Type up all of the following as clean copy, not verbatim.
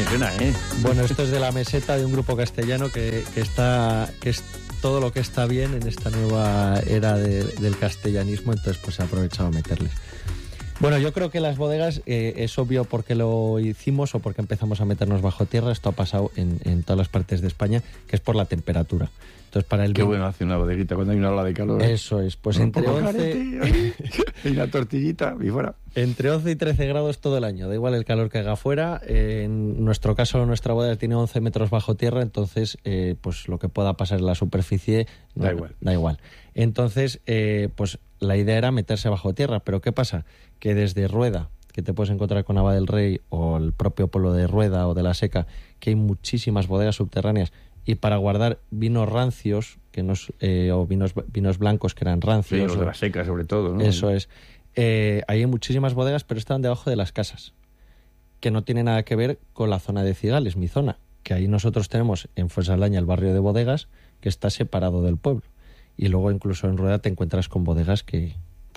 impresiona, ¿eh? Bueno, esto es de la meseta de un grupo castellano que es todo lo que está bien en esta nueva era del castellanismo, entonces pues he aprovechado a meterles. Bueno, yo creo que las bodegas, es obvio por qué lo hicimos o por qué empezamos a meternos bajo tierra. Esto ha pasado en todas las partes de España, que es por la temperatura. Entonces, para el Qué bueno hace una bodeguita cuando hay una ola de calor. Eso es, pues entre 11... y una tortillita y fuera. Entre 11 y 13 grados todo el año, da igual el calor que haga afuera. En nuestro caso, nuestra bodega tiene 11 metros bajo tierra, entonces pues lo que pueda pasar en la superficie da igual. Da igual. Entonces, pues la idea era meterse bajo tierra, pero ¿qué pasa? Que desde Rueda, que te puedes encontrar con Nava del Rey o el propio pueblo de Rueda o de La Seca, que hay muchísimas bodegas subterráneas, y para guardar vinos rancios, o vinos blancos que eran rancios. Sí, o de La Seca sobre todo, ¿no? Eso es. Hay muchísimas bodegas, pero estaban debajo de las casas, que no tiene nada que ver con la zona de Cigales, mi zona, que ahí nosotros tenemos en Fuensaldaña el barrio de bodegas, que está separado del pueblo. Y luego incluso en Rueda te encuentras con bodegas que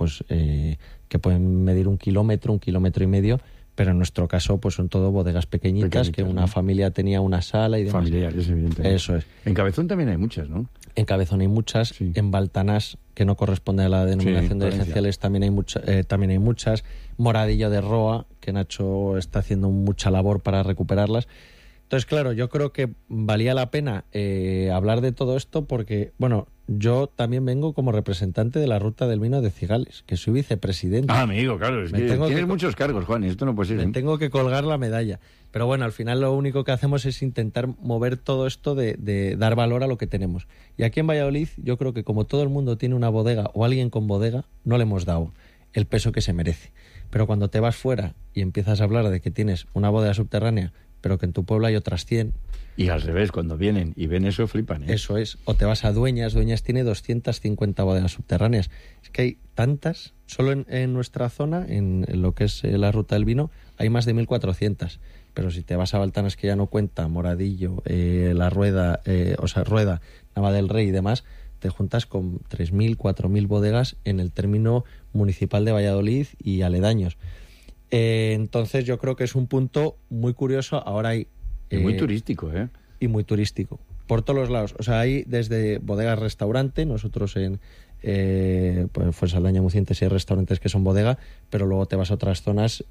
pueden medir 1 kilómetro, 1,5 kilómetros, pero en nuestro caso pues son todo bodegas pequeñitas, que una familia tenía una sala y demás. Familiares, evidentemente. Eso es. En Cabezón también hay muchas, ¿no? En Cabezón hay muchas, sí. En Baltanás, que no corresponde a la denominación de esenciales, también hay muchas. Moradillo de Roa, que Nacho está haciendo mucha labor para recuperarlas. Entonces, claro, yo creo que valía la pena hablar de todo esto porque, bueno, yo también vengo como representante de la Ruta del Vino de Cigales, que soy vicepresidente. Ah, amigo, claro, es que tienes muchos cargos, Juan, y esto no puede ser. Me tengo que colgar la medalla. Pero bueno, al final lo único que hacemos es intentar mover todo esto de dar valor a lo que tenemos. Y aquí en Valladolid, yo creo que como todo el mundo tiene una bodega o alguien con bodega, no le hemos dado el peso que se merece. Pero cuando te vas fuera y empiezas a hablar de que tienes una bodega subterránea, pero que en tu pueblo hay otras 100. Y al revés, cuando vienen y ven eso, flipan, ¿eh? Eso es. O te vas a Dueñas tiene 250 bodegas subterráneas. Es que hay tantas. Solo en nuestra zona, en lo que es la Ruta del Vino, hay más de 1.400. Pero si te vas a Baltanas, que ya no cuenta, Moradillo, La Rueda, Rueda, Nava del Rey y demás, te juntas con 3.000, 4.000 bodegas en el término municipal de Valladolid y aledaños. Entonces yo creo que es un punto muy curioso. Ahora hay... y muy turístico, ¿eh? Y muy turístico. Por todos los lados. O sea, hay desde bodegas-restaurante, nosotros en Fuensaldaña, Mucientes, hay restaurantes que son bodega, pero luego te vas a otras zonas,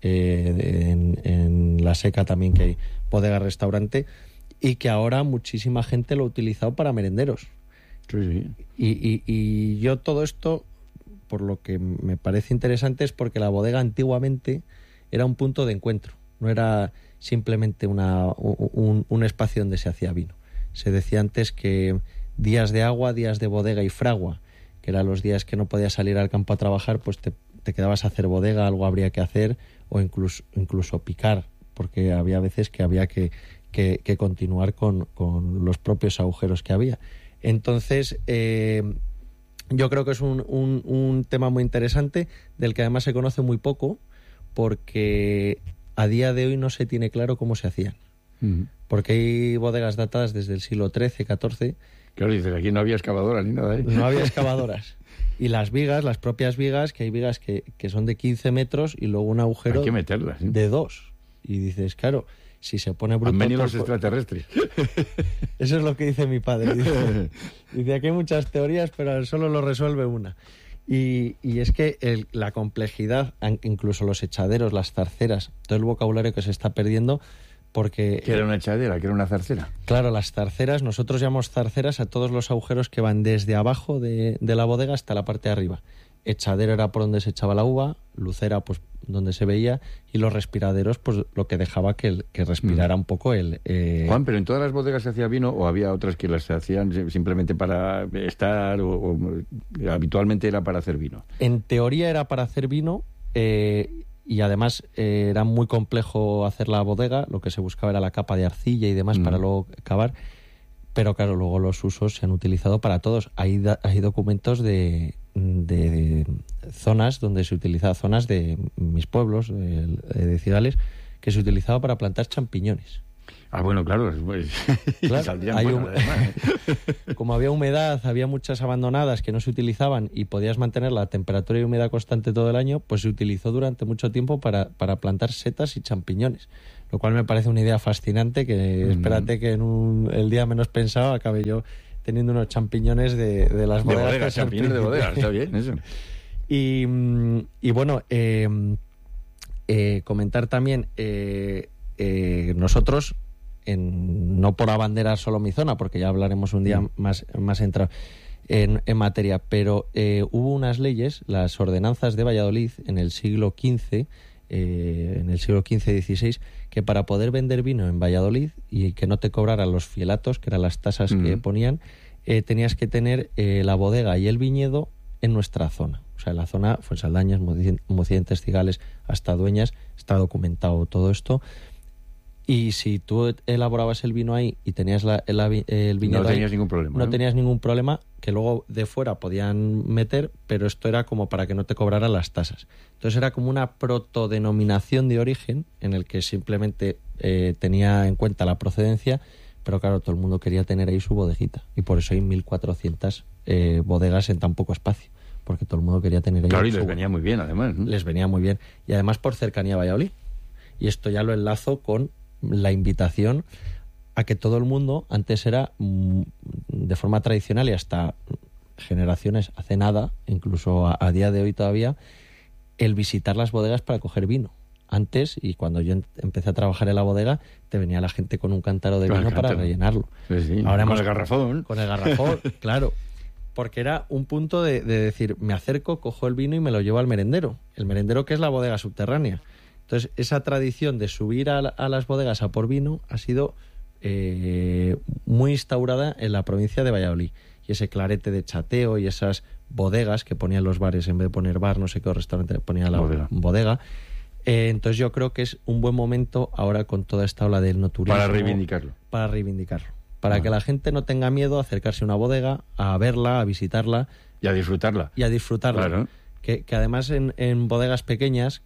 en La Seca también, que hay bodega-restaurante, y que ahora muchísima gente lo ha utilizado para merenderos. Sí. Y yo todo esto, por lo que me parece interesante, es porque la bodega antiguamente era un punto de encuentro, no era simplemente un espacio donde se hacía vino. Se decía antes que días de agua, días de bodega y fragua, que eran los días que no podías salir al campo a trabajar, pues te quedabas a hacer bodega, algo habría que hacer, o incluso picar, porque había veces que había que continuar con los propios agujeros que había. Entonces, yo creo que es un tema muy interesante, del que además se conoce muy poco, porque a día de hoy no se tiene claro cómo se hacían. Porque hay bodegas datadas desde el siglo XIII, XIV. Claro, dices, aquí no había excavadoras ni nada, ¿eh? No había excavadoras. Y las vigas, las propias vigas, que hay vigas que son de 15 metros y luego un agujero hay que meterlas, ¿sí? De 2. Y dices, claro, si se pone bruto... Han venido los extraterrestres. Eso es lo que dice mi padre. Dice, aquí hay muchas teorías, pero solo lo resuelve una. Y es que la complejidad, incluso los echaderos, las zarceras, todo el vocabulario que se está perdiendo, porque... ¿Qué era una echadera? ¿Qué era una zarcera? Claro, las zarceras, nosotros llamamos zarceras a todos los agujeros que van desde abajo de la bodega hasta la parte de arriba. Echadero era por donde se echaba la uva, lucera pues donde se veía, y los respiraderos pues lo que dejaba que respirara un poco el... Juan, ¿pero en todas las bodegas se hacía vino o había otras que las hacían simplemente para estar o habitualmente era para hacer vino? En teoría era para hacer vino, y además era muy complejo hacer la bodega, lo que se buscaba era la capa de arcilla y demás para luego cavar, pero claro, luego los usos se han utilizado para todos. Hay documentos de zonas donde se utilizaba, zonas de mis pueblos, de Cigales, que se utilizaba para plantar champiñones. Ah, bueno, claro. Pues, claro, como había humedad, había muchas abandonadas que no se utilizaban y podías mantener la temperatura y humedad constante todo el año, pues se utilizó durante mucho tiempo para plantar setas y champiñones. lo cual me parece una idea fascinante, que espérate que el día menos pensado acabe yo teniendo unos champiñones de las bodegas. De bodegas, champiñones de bodegas, está bien eso. Y bueno, comentar también, nosotros, no por abanderar solo mi zona, porque ya hablaremos un día más entrado en materia, pero hubo unas leyes, las ordenanzas de Valladolid en el siglo XV, XVI, que para poder vender vino en Valladolid y que no te cobraran los fielatos, que eran las tasas que ponían, tenías que tener la bodega y el viñedo en nuestra zona. O sea, en la zona Fuensaldañas, Mucientes, Cigales, hasta Dueñas, está documentado todo esto. Y si tú elaborabas el vino ahí y tenías el viñedo no tenías ahí, ningún problema. no tenías ningún problema, que luego de fuera podían meter, pero esto era como para que no te cobraran las tasas. Entonces era como una protodenominación de origen en el que simplemente tenía en cuenta la procedencia, pero claro, todo el mundo quería tener ahí su bodeguita. Y por eso hay 1.400 bodegas en tan poco espacio, porque todo el mundo quería tener ahí. Claro, y les venía muy bien, además, ¿no? Les venía muy bien. Y además por cercanía a Valladolid. Y esto ya lo enlazo con la invitación a que todo el mundo, antes era de forma tradicional y hasta generaciones hace nada, incluso a día de hoy todavía, el visitar las bodegas para coger vino. Antes, y cuando yo empecé a trabajar en la bodega, te venía la gente con un cántaro de vino para rellenarlo. Sí. Ahora con el garrafón. Con el garrafón, claro. Porque era un punto de decir, me acerco, cojo el vino y me lo llevo al merendero. El merendero, que es la bodega subterránea. Entonces, esa tradición de subir a las bodegas a por vino ha sido muy instaurada en la provincia de Valladolid. Y ese clarete de chateo y esas bodegas que ponían los bares, en vez de poner bar, no sé qué restaurante ponía la bodega. Entonces yo creo que es un buen momento ahora con toda esta ola del no turismo. Para reivindicarlo. Para que la gente no tenga miedo a acercarse a una bodega, a verla, a visitarla. Y a disfrutarla. Claro. Que además en bodegas pequeñas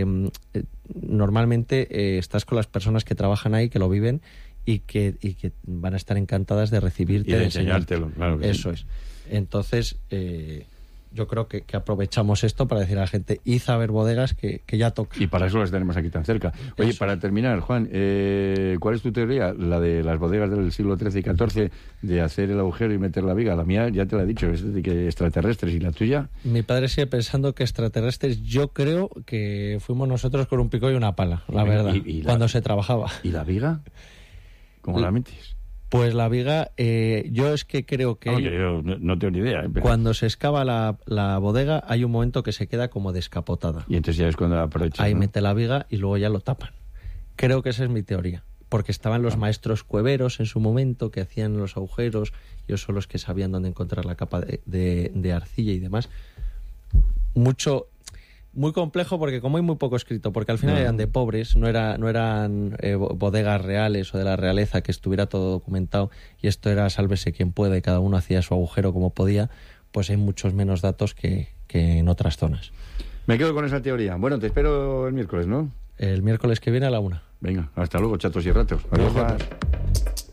normalmente estás con las personas que trabajan ahí, que lo viven y que van a estar encantadas de recibirte y de enseñártelo. Claro que eso sí. Es. Entonces yo creo que aprovechamos esto para decir a la gente, id a ver bodegas que ya toca. Y para eso las tenemos aquí tan cerca. Oye, para terminar, Juan, ¿cuál es tu teoría? La de las bodegas del siglo XIII y XIV, de hacer el agujero y meter la viga. La mía, ya te la he dicho, es de que extraterrestres. ¿Y la tuya? Mi padre sigue pensando que extraterrestres. Yo creo que fuimos nosotros con un pico y una pala, la verdad, cuando se trabajaba. ¿Y la viga? ¿Cómo la metes? Pues la viga, yo es que creo que... yo no tengo ni idea. Pero... Cuando se excava la bodega hay un momento que se queda como descapotada. Y entonces ya es cuando aprovechas. Ahí mete la viga y luego ya lo tapan. Creo que esa es mi teoría. Porque estaban los maestros cueveros en su momento que hacían los agujeros. Ellos son los que sabían dónde encontrar la capa de arcilla y demás. Muy complejo porque como hay muy poco escrito, porque al final eran de pobres, no eran bodegas reales o de la realeza que estuviera todo documentado, y esto era sálvese quien pueda y cada uno hacía su agujero como podía, pues hay muchos menos datos que en otras zonas. Me quedo con esa teoría. Bueno, te espero el miércoles, ¿no? El miércoles que viene a la 1:00. Venga, hasta luego, chatos y ratos. Adiós, Juan.